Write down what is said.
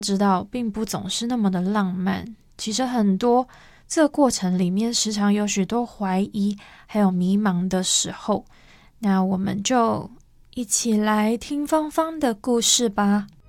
知道并不总是那么的浪漫，其实很多这个过程里面时常有许多怀疑还有迷茫的时候。那我们就一起来听芳芳的故事吧。